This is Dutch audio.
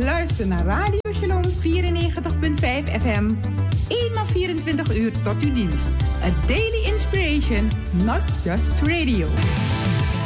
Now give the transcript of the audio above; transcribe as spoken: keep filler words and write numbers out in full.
Luister naar Radio Shalom vierennegentig komma vijf F M. Eenmaal vierentwintig uur tot uw dienst. A daily inspiration, not just radio.